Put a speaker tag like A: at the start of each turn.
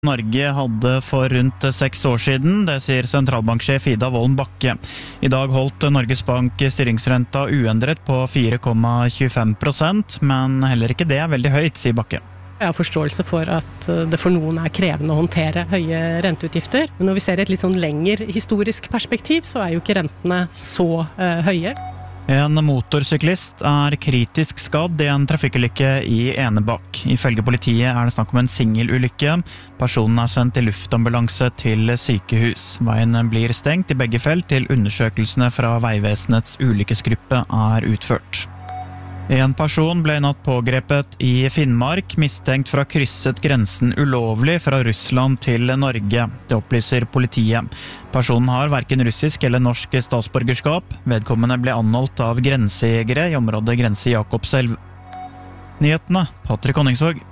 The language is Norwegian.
A: Norge hadde for rundt 6 år siden, det sier sentralbanksjef Ida Wolden Bakke. I dag holdt Norges Bank styringsrenta uendret på 4,25%, men heller ikke det er veldig høyt, sier Bakke.
B: Jeg har forståelse for at det for noen er krevende å håndtere høye renteutgifter, men når vi ser et litt sånn lengre historisk perspektiv, så er jo ikke rentene så høye.
A: En motorsyklist er kritisk skadd i en trafikkulykke i Enebakk. Ifølge politiet er det snakk om en singelulykke. Personen er sendt i luftambulanse til sykehus. Veien blir stengt i begge felt til undersøkelsene fra Veivesenets ulykkesgruppe er utført. En person ble i natt pågrepet i Finnmark, mistenkt for å ha krysset grensen ulovlig fra Russland til Norge. Det opplyser politiet. Personen har hverken russisk eller norsk statsborgerskap. Vedkommende ble anholdt av grensejegere i området Grense Jakobselv. Nyhetene, Patrick Honningsvåg.